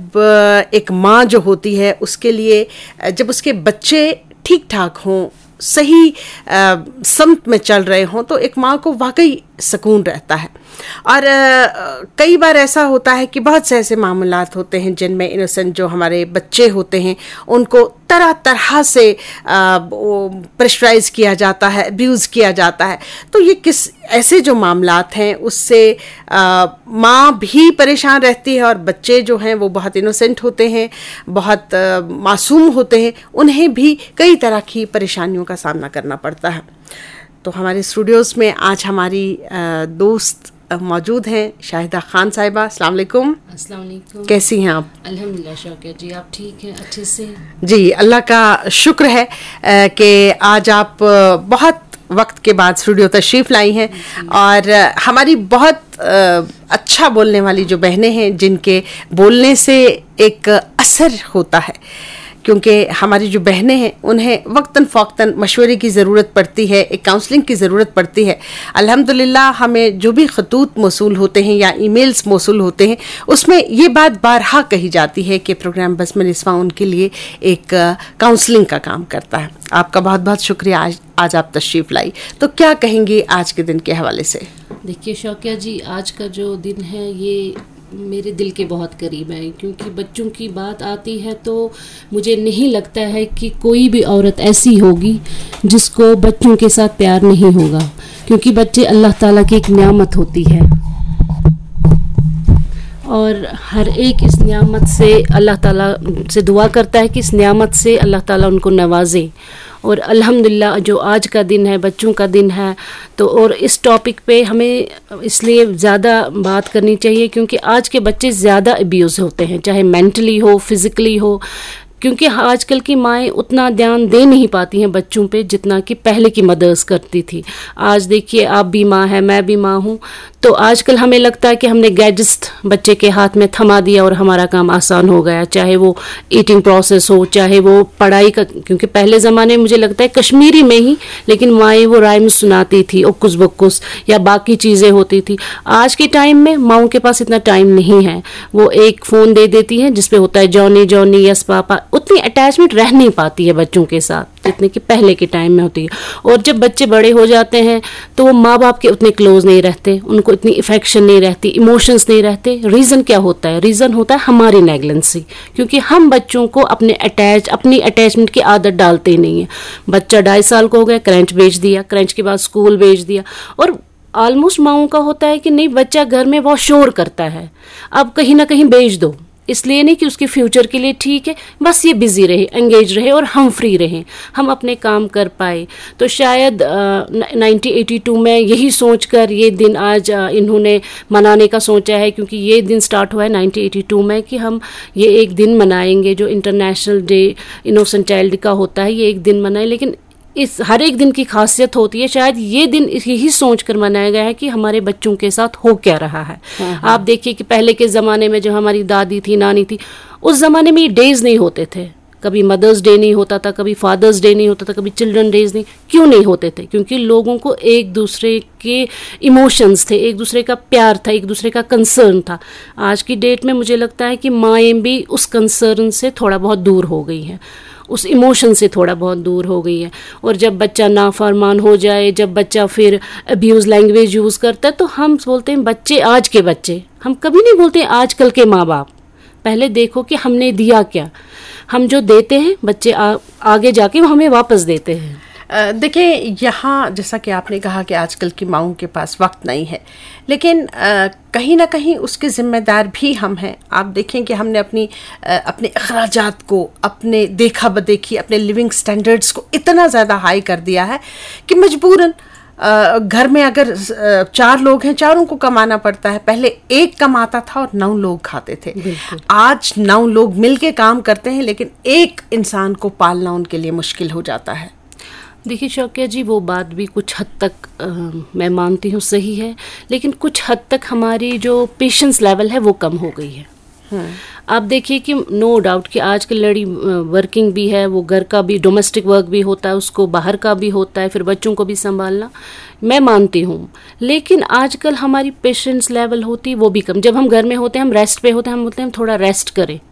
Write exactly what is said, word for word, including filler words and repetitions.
जब एक माँ जो होती है उसके लिए, जब उसके बच्चे ठीक ठाक हों, सही समत में चल रहे हों, तो एक माँ को वाकई सुकून रहता है। और आ, कई बार ऐसा होता है कि बहुत से ऐसे मामलात होते हैं जिनमें इनोसेंट जो हमारे बच्चे होते हैं उनको तरह तरह से प्रेशराइज किया जाता है, अब्यूज़ किया जाता है। तो ये किस ऐसे जो मामलात हैं उससे माँ भी परेशान रहती है और बच्चे जो हैं वो बहुत इनोसेंट होते हैं, बहुत आ, मासूम होते हैं, उन्हें भी कई तरह की परेशानियों का सामना करना पड़ता है। तो हमारे स्टूडियोज़ में आज हमारी आ, दोस्त मौजूद हैं, शाहिदा खान साहिबा। अस्सलाम वालेकुम। अस्सलाम वालेकुम। कैसी हैं आप? अल्हम्दुलिल्लाह शौकिया जी, आप ठीक हैं? अच्छे से जी, अल्लाह का शुक्र है कि आज आप बहुत वक्त के बाद स्टूडियो तशरीफ़ लाई हैं और हमारी बहुत अच्छा बोलने वाली जो बहनें हैं जिनके बोलने से एक असर होता है, क्योंकि हमारी जो बहनें हैं उन्हें वक्तन फ़ौक्तन मशवरे की ज़रूरत पड़ती है, एक काउंसलिंग की ज़रूरत पड़ती है। अल्हम्दुलिल्लाह हमें जो भी खतूत मौसूल होते हैं या ईमेल्स मौसूल होते हैं उसमें ये बात बारहा कही जाती है कि प्रोग्राम बस्म निस्वा उनके लिए एक काउंसलिंग का काम करता है। आपका बहुत बहुत शुक्रिया, आज आज आप तशरीफ़ लाई। तो क्या कहेंगी आज के दिन के हवाले से? देखिए शौकिया जी, आज का जो दिन है ये मेरे दिल के बहुत करीब है, क्योंकि बच्चों की बात आती है तो मुझे नहीं लगता है कि कोई भी औरत ऐसी होगी जिसको बच्चों के साथ प्यार नहीं होगा, क्योंकि बच्चे अल्लाह ताला की एक नियामत होती है और हर एक इस नियामत से अल्लाह ताला से दुआ करता है कि इस नियामत से अल्लाह ताला उनको नवाजे। और अल्हम्दुलिल्लाह जो आज का दिन है, बच्चों का दिन है, तो और इस टॉपिक पे हमें इसलिए ज़्यादा बात करनी चाहिए क्योंकि आज के बच्चे ज़्यादा अब्यूज़ होते हैं, चाहे मेंटली हो, फिज़िकली हो, क्योंकि आजकल की माएँ उतना ध्यान दे नहीं पाती हैं बच्चों पे जितना कि पहले की मदर्स करती थी। आज देखिए, आप भी माँ हैं, मैं भी माँ हूँ, तो आजकल हमें लगता है कि हमने गैजेट्स बच्चे के हाथ में थमा दिया और हमारा काम आसान हो गया, चाहे वो ईटिंग प्रोसेस हो, चाहे वो पढ़ाई का, क्योंकि पहले ज़माने में मुझे लगता है कश्मीरी में ही लेकिन माएँ वो राइम सुनाती थी, उक्कुस बक्कुस या बाकी चीज़ें होती थी। आज के टाइम में माओं के पास इतना टाइम नहीं है, वो एक फ़ोन दे देती हैं जिसपे होता है जॉनी जॉनी यस पापा, उतनी अटैचमेंट रह नहीं पाती है बच्चों के साथ जितने कि पहले के टाइम में होती है। और जब बच्चे बड़े हो जाते हैं तो वो माँ बाप के उतने क्लोज नहीं रहते, उनको इतनी इफेक्शन नहीं रहती, इमोशंस नहीं रहते। रीज़न क्या होता है? रीज़न होता है हमारी नेगलेंसी, क्योंकि हम बच्चों को अपने अटैच अपनी अटैचमेंट की आदत डालते ही नहीं है। बच्चा ढाई साल का हो गया, क्रंच भेज दिया, क्रंच के बाद स्कूल भेज दिया, और ऑलमोस्ट माओं का होता है कि नहीं, बच्चा घर में बहुत शोर करता है, अब कहीं ना कहीं भेज दो, इसलिए नहीं कि उसके फ्यूचर के लिए ठीक है, बस ये बिजी रहे, एंगेज रहे और हम फ्री रहें, हम अपने काम कर पाए। तो शायद नाइनटीन एटी टू में यही सोचकर ये दिन आज आ, इन्होंने मनाने का सोचा है, क्योंकि ये दिन स्टार्ट हुआ है नाइनटीन एटी टू में कि हम ये एक दिन मनाएंगे जो इंटरनेशनल डे इनोसेंट चाइल्ड का होता है, ये एक दिन मनाएं। लेकिन इस हर एक दिन की खासियत होती है, शायद ये दिन यही सोच कर मनाया गया है कि हमारे बच्चों के साथ हो क्या रहा है। आप देखिए कि पहले के ज़माने में जो हमारी दादी थी, नानी थी, उस ज़माने में ये डेज नहीं होते थे, कभी मदर्स डे नहीं होता था, कभी फादर्स डे नहीं होता था, कभी चिल्ड्रन डेज नहीं। क्यों नहीं होते थे? क्योंकि लोगों को एक दूसरे के इमोशंस थे, एक दूसरे का प्यार था, एक दूसरे का कंसर्न था। आज की डेट में मुझे लगता है कि माएँ भी उस कंसर्न से थोड़ा बहुत दूर हो गई हैं, उस इमोशन से थोड़ा बहुत दूर हो गई है। और जब बच्चा नाफरमान हो जाए, जब बच्चा फिर अब्यूज़ लैंग्वेज यूज़ करता है, तो हम बोलते हैं बच्चे, आज के बच्चे, हम कभी नहीं बोलते आजकल के माँ बाप। पहले देखो कि हमने दिया क्या, हम जो देते हैं बच्चे आ, आगे जाके वो हमें वापस देते हैं। देखिए, यहाँ जैसा कि आपने कहा कि आजकल की माओं के पास वक्त नहीं है, लेकिन आ, कहीं ना कहीं उसके ज़िम्मेदार भी हम हैं। आप देखें कि हमने अपनी आ, अपने अखराजात को, अपने देखा बदेखी, अपने लिविंग स्टैंडर्ड्स को इतना ज़्यादा हाई कर दिया है कि मजबूरन घर में अगर चार लोग हैं, चारों को कमाना पड़ता है। पहले एक कमाता था और नौ लोग खाते थे, आज नौ लोग मिलके काम करते हैं, लेकिन एक इंसान को पालना उनके लिए मुश्किल हो जाता है। देखिए शौकिया जी, वो बात भी कुछ हद तक आ, मैं मानती हूँ सही है, लेकिन कुछ हद तक हमारी जो पेशेंस लेवल है वो कम हो गई है। आप देखिए कि नो डाउट कि आज की लड़ी वर्किंग भी है, वो घर का भी डोमेस्टिक वर्क भी होता है, उसको बाहर का भी होता है, फिर बच्चों को भी संभालना, मैं मानती हूँ। लेकिन आजकल हमारी पेशेंस लेवल होती वो भी कम। जब हम घर में होते हैं, हम रेस्ट पे होते हैं, हम बोलते हैं हम थोड़ा रेस्ट करें,